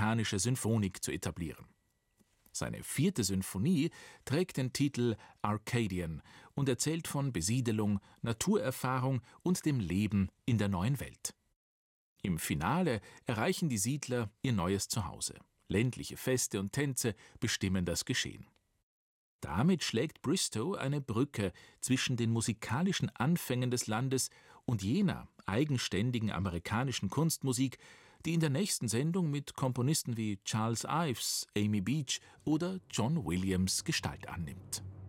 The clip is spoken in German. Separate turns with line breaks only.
amerikanische Sinfonik zu etablieren. Seine 4. Sinfonie trägt den Titel Arcadian und erzählt von Besiedelung, Naturerfahrung und dem Leben in der neuen Welt. Im Finale erreichen die Siedler ihr neues Zuhause. Ländliche Feste und Tänze bestimmen das Geschehen. Damit schlägt Bristow eine Brücke zwischen den musikalischen Anfängen des Landes und jener eigenständigen amerikanischen Kunstmusik, die in der nächsten Sendung mit Komponisten wie Charles Ives, Amy Beach oder John Williams Gestalt annimmt.